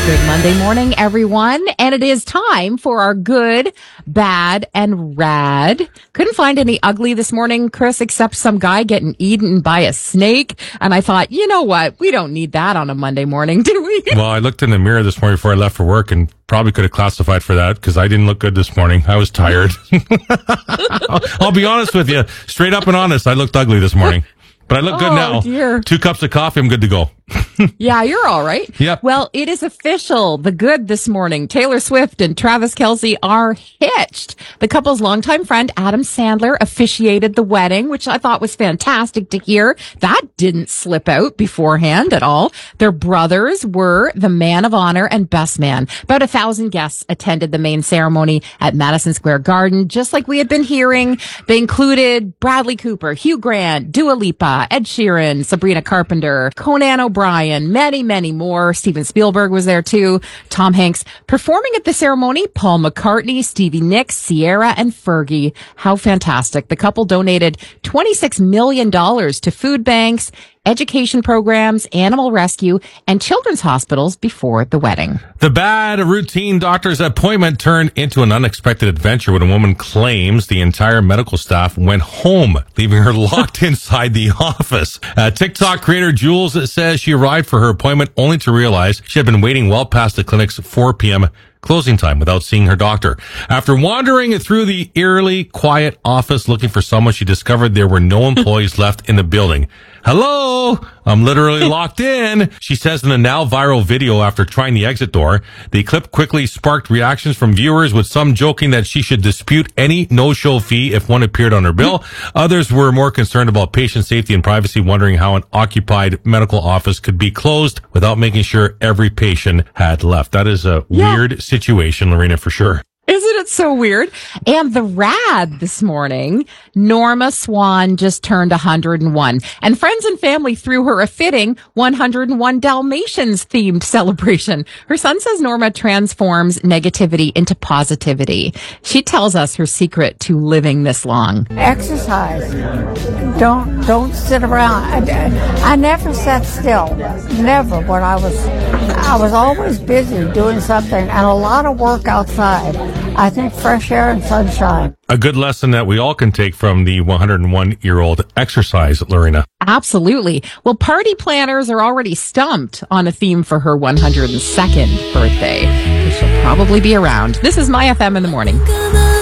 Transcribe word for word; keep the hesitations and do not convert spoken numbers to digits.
Good Monday morning, everyone. And it is time for our good, bad, and rad. Couldn't find any ugly this morning, Chris, except some guy getting eaten by a snake. And I thought, you know what? We don't need that on a Monday morning, do we? Well, I looked in the mirror this morning before I left for work and probably could have classified for that because I didn't look good this morning. I was tired. I'll, I'll be honest with you. Straight up and honest, I looked ugly this morning. But I look good Oh, now. dear. Two cups of coffee, I'm good to go. Yeah, you're all right. Yep. Well, it is official. The good this morning. Taylor Swift and Travis Kelce are hitched. The couple's longtime friend, Adam Sandler, officiated the wedding, which I thought was fantastic to hear. That didn't slip out beforehand at all. Their brothers were the man of honor and best man. About a thousand guests attended the main ceremony at Madison Square Garden, just like we had been hearing. They included Bradley Cooper, Hugh Grant, Dua Lipa, Ed Sheeran, Sabrina Carpenter, Conan O'Brien, many, many more. Steven Spielberg was there too. Tom Hanks. Performing at the ceremony, Paul McCartney, Stevie Nicks, Sierra, and Fergie. How fantastic. The couple donated twenty-six million dollars to food banks, education programs, animal rescue, and children's hospitals before the wedding. The bad routine doctor's appointment turned into an unexpected adventure when a woman claims the entire medical staff went home, leaving her locked inside the office. Uh, TikTok creator Jules says she arrived for her appointment only to realize she had been waiting well past the clinic's four p.m. closing time without seeing her doctor. After wandering through the eerily quiet office looking for someone, she discovered there were no employees left in the building. Hello, I'm literally locked in, she says in a now viral video after trying the exit door. The clip quickly sparked reactions from viewers, with some joking that she should dispute any no-show fee if one appeared on her bill. Others were more concerned about patient safety and privacy, wondering how an occupied medical office could be closed without making sure every patient had left. That is a Yeah. weird situation, Lorena, for sure. Isn't it so weird? And the rad this morning, Norma Swan just turned one hundred one. And friends and family threw her a fitting one hundred one Dalmatians themed celebration. Her son says Norma transforms negativity into positivity. She tells us her secret to living this long. Exercise. Don't don't sit around. I, I never sat still. Never. When I was, I was always busy doing something, and a lot of work outside. I think fresh air and sunshine. A good lesson that we all can take from the one hundred one-year-old exercise, Lorena. Absolutely. Well, party planners are already stumped on a theme for her one hundred second birthday. She'll probably be around. This is My F M in the morning.